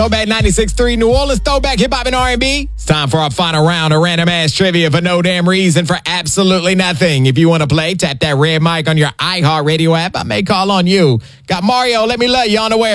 Throwback 96.3 New Orleans, throwback hip-hop and R&B. It's time for our final round of random ass trivia for no damn reason, for absolutely nothing. If you want to play, tap that red mic on your iHeartRadio app. I may call on you. Got Mario, Let Me Love You on the way.